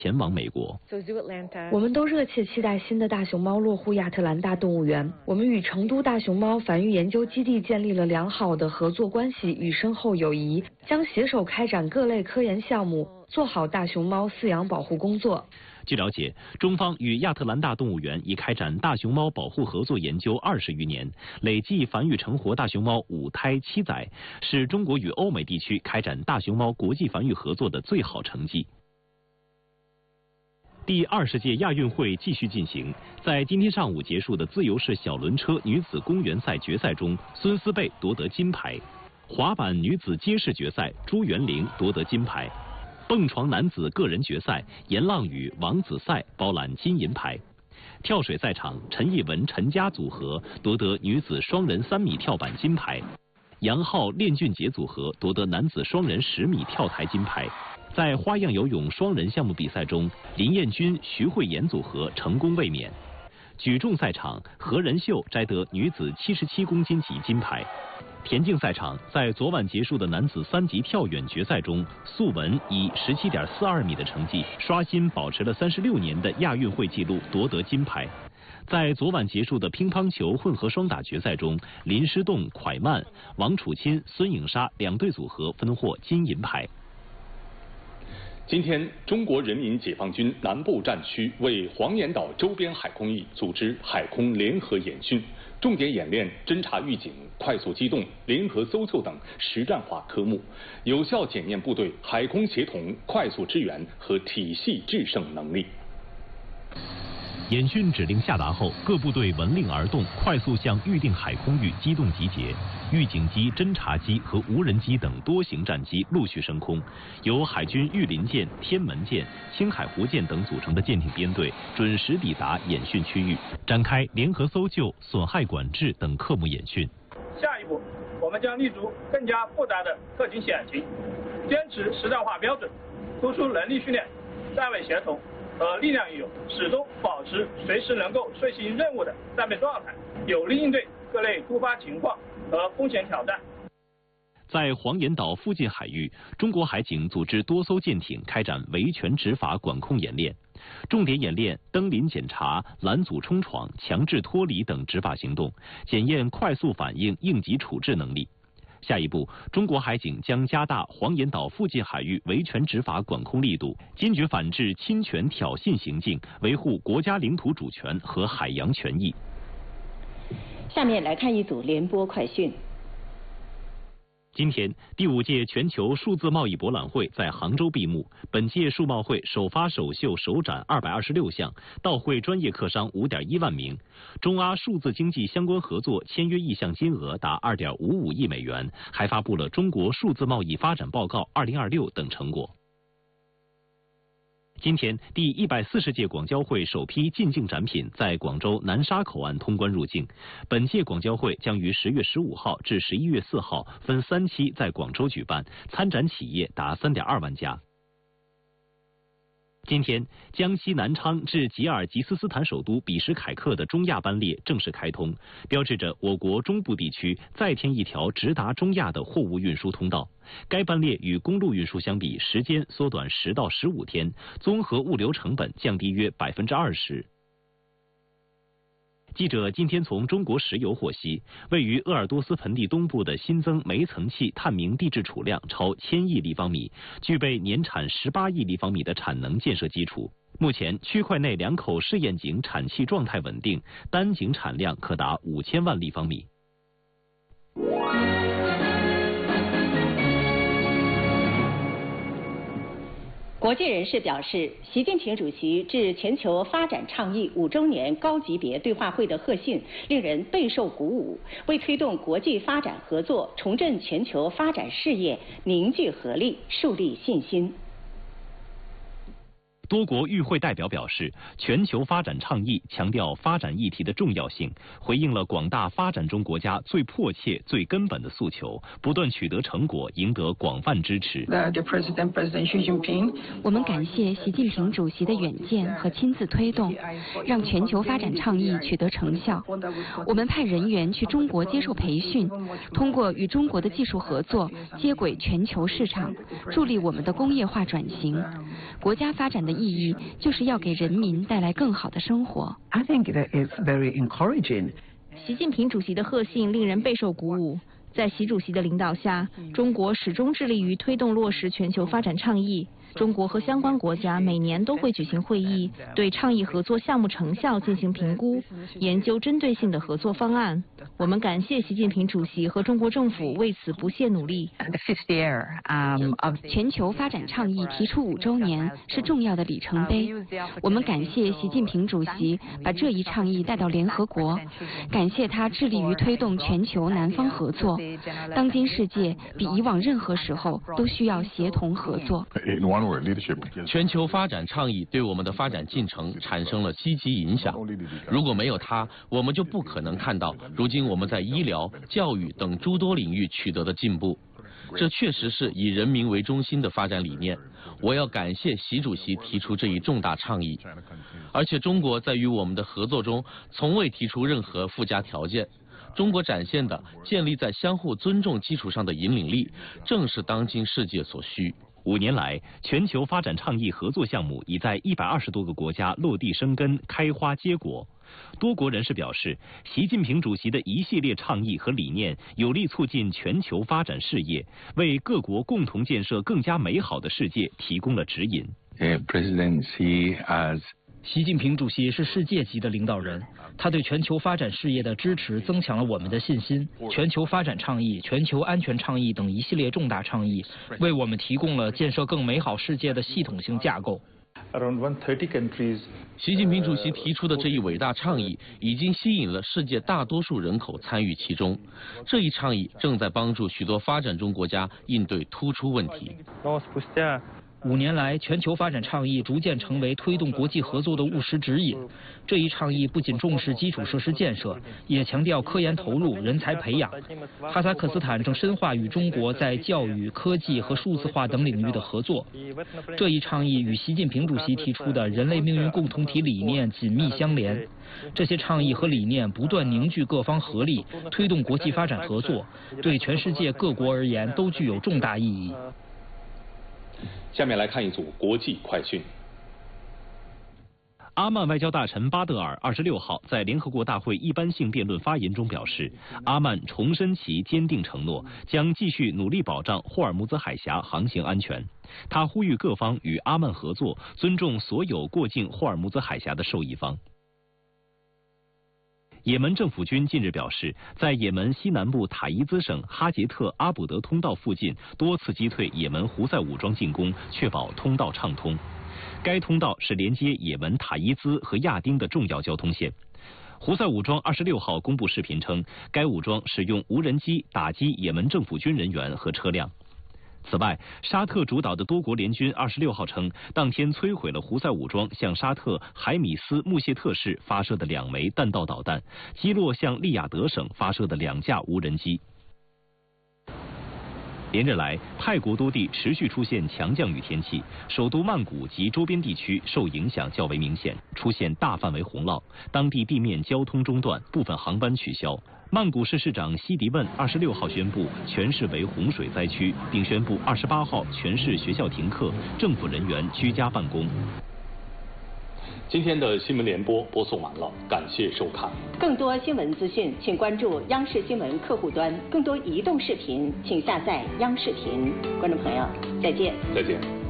前往美国。 我们都热切期待新的大熊猫落户亚特兰大动物园。我们与成都大熊猫繁育研究基地建立了良好的合作关系与深厚友谊，将携手开展各类科研项目，做好大熊猫饲养保护工作。 据了解，中方与亚特兰大动物园已开展大熊猫保护合作研究20余年，累计繁育成活大熊猫5胎7仔，是中国与欧美地区开展大熊猫国际繁育合作的最好成绩。第20届亚运会继续进行，在今天上午结束的自由式小轮车女子公园赛决赛中，孙思贝夺得金牌；滑板女子街式决赛，朱元玲夺得金牌。蹦床男子个人决赛，严浪宇、王子赛包揽金银牌。跳水赛场，陈艺文、陈佳组合夺得女子双人3米跳板金牌，杨浩、练俊杰组合夺得男子双人10米跳台金牌。在花样游泳双人项目比赛中，林彦君、徐慧妍组合成功卫冕。举重赛场，何仁秀摘得女子77公斤级金牌。田径赛场，在昨晚结束的男子3级跳远决赛中，素文以17.42米的成绩刷新保持了36年的亚运会纪录，夺得金牌。在昨晚结束的乒乓球混合双打决赛中，林诗栋、蒯曼、王楚钦、孙颖莎2对组合分获金银牌。 今天，中国人民解放军南部战区为黄岩岛周边海空域组织海空联合演训，重点演练侦察预警、快速机动、联合搜救等实战化科目，有效检验部队海空协同、快速支援和体系制胜能力。 演训指令下达后，各部队闻令而动，快速向预定海空域机动集结。预警机、侦察机和无人机等多型战机陆续升空，由海军御林舰、天门舰、青海湖舰等组成的舰艇编队准时抵达演训区域，展开联合搜救、损害管制等科目演训。 下一步，我们将立足更加复杂的特情险情，坚持实战化标准，突出能力训练、战位协同和力量运用，始终保持随时能够遂行任务的战备状态，有力应对各类突发情况和风险挑战。 在黄岩岛附近海域，中国海警组织多艘舰艇开展维权执法管控演练，重点演练登临检查、拦阻冲闯、强制脱离等执法行动，检验快速反应、应急处置能力。下一步，中国海警将加大黄岩岛附近海域维权执法管控力度，坚决反制侵权挑衅行径，维护国家领土主权和海洋权益。 下面来看一组联播快讯。 今天，第5届全球数字贸易博览会在杭州闭幕。本届数贸会首发首秀首展226项，到会专业客商5.1万名。中阿数字经济相关合作签约意向金额达2.55亿美元，还发布了中国数字贸易发展报告2026等成果。今天，第140届广交会首批进境展品在广州南沙口岸通关入境。本届广交会将于10月15号至11月4号分3期在广州举办，参展企业达3.2万家。今天，江西南昌至吉尔吉斯斯坦首都比什凯克的中亚班列正式开通，标志着我国中部地区再添一条直达中亚的货物运输通道。该班列与公路运输相比，时间缩短10到15天，综合物流成本降低约20%。记者今天从中国石油获悉，位于鄂尔多斯盆地东部的新增煤层气探明地质储量超1000亿立方米，具备年产18亿立方米的产能建设基础。目前，区块内2口试验井产气状态稳定，单井产量可达5000万立方米。 国际人士表示，习近平主席致全球发展倡议5周年高级别对话会的贺信令人备受鼓舞，为推动国际发展合作、重振全球发展事业凝聚合力、树立信心。 多国与会代表表示，全球发展倡议强调发展议题的重要性，回应了广大发展中国家最迫切、最根本的诉求，不断取得成果，赢得广泛支持。 我们感谢习近平主席的远见和亲自推动，让全球发展倡议取得成效。我们派人员去中国接受培训，通过与中国的技术合作，接轨全球市场，助力我们的工业化转型。国家发展的意义就是要给人民带来更好的生活。 I think that it's very encouraging. 习近平主席的贺信令人备受鼓舞。在习主席的领导下，中国始终致力于推动落实全球发展倡议。中国和相关国家每年都会举行会议，对倡议合作项目成效进行评估，研究针对性的合作方案。我们感谢习近平主席和中国政府为此不懈努力。 全球发展倡议提出5周年是重要的里程碑。我们感谢习近平主席把这一倡议带到联合国，感谢他致力于推动全球南方合作。当今世界比以往任何时候都需要协同合作。 全球发展倡议对我们的发展进程产生了积极影响。如果没有它，我们就不可能看到如今我们在医疗、教育等诸多领域取得的进步。这确实是以人民为中心的发展理念。我要感谢习主席提出这一重大倡议，而且中国在与我们的合作中从未提出任何附加条件。中国展现的建立在相互尊重基础上的引领力，正是当今世界所需。 5年来，全球发展倡议合作项目已在120多个国家落地生根、开花结果。多国人士表示，习近平主席的一系列倡议和理念有力促进全球发展事业，为各国共同建设更加美好的世界提供了指引。 习近平主席是世界级的领导人，他对全球发展事业的支持增强了我们的信心。全球发展倡议、全球安全倡议等一系列重大倡议，为我们提供了建设更美好世界的系统性架构。 习近平主席提出的这一伟大倡议已经吸引了世界大多数人口参与其中。这一倡议正在帮助许多发展中国家应对突出问题。 5年来，全球发展倡议逐渐成为推动国际合作的务实指引。这一倡议不仅重视基础设施建设，也强调科研投入、人才培养。哈萨克斯坦正深化与中国在教育、科技和数字化等领域的合作。这一倡议与习近平主席提出的人类命运共同体理念紧密相连。这些倡议和理念不断凝聚各方合力，推动国际发展合作，对全世界各国而言都具有重大意义。 下面来看一组国际快讯。 阿曼外交大臣巴德尔26号在联合国大会一般性辩论发言中表示，阿曼重申其坚定承诺，将继续努力保障霍尔木兹海峡航行安全。他呼吁各方与阿曼合作，尊重所有过境霍尔木兹海峡的受益方。也门政府军近日表示，在也门西南部塔伊兹省哈杰特阿卜德通道附近多次击退也门胡塞武装进攻，确保通道畅通。该通道是连接也门塔伊兹和亚丁的重要交通线。胡塞武装26号公布视频称，该武装使用无人机打击也门政府军人员和车辆。此外，沙特主导的多国联军26号称，当天摧毁了胡塞武装向沙特海米斯穆谢特市发射的2枚弹道导弹，击落向利雅得省发射的2架无人机。连日来，泰国多地持续出现强降雨天气，首都曼谷及周边地区受影响较为明显，出现大范围洪涝，当地地面交通中断，部分航班取消。曼谷市市长西迪问26号宣布全市为洪水灾区，并宣布28号全市学校停课，政府人员居家办公。 今天的新闻联播播送完了，感谢收看。 更多新闻资讯，请关注央视新闻客户端。更多移动视频，请下载央视频。观众朋友，再见。 再见。